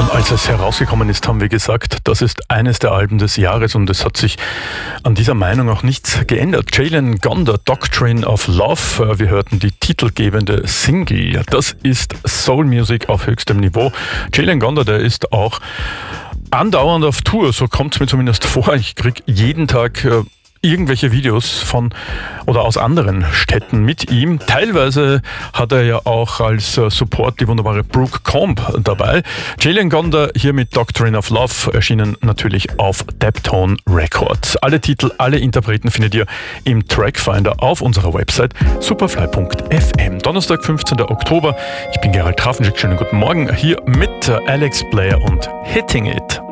Als es herausgekommen ist, haben wir gesagt, das ist eines der Alben des Jahres und es hat sich an dieser Meinung auch nichts geändert. Jalen Gonda, Doctrine of Love, wir hörten die titelgebende Single. Das ist Soul Music auf höchstem Niveau. Jalen Gonda, der ist auch andauernd auf Tour, so kommt es mir zumindest vor. Ich kriege jeden Tag irgendwelche Videos von oder aus anderen Städten mit ihm. Teilweise hat er ja auch als Support die wunderbare Brooke Combe dabei. Jalen Gonda hier mit Doctrine of Love, erschienen natürlich auf Daptone Records. Alle Titel, alle Interpreten findet ihr im Trackfinder auf unserer Website superfly.fm. Donnerstag, 15. Oktober. Ich bin Gerald Trafenschik. Schönen guten Morgen hier mit Alex Blair und Hitting It.